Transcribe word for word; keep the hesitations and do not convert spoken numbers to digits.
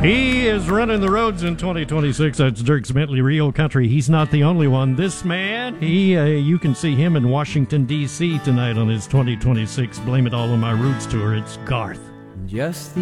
He is running the roads in twenty twenty-six. That's Dierks Bentley, Rio Country. He's not the only one. This man, he, uh, you can see him in Washington, D C tonight on his twenty twenty-six Blame It All on My Roots tour. It's Garth. Just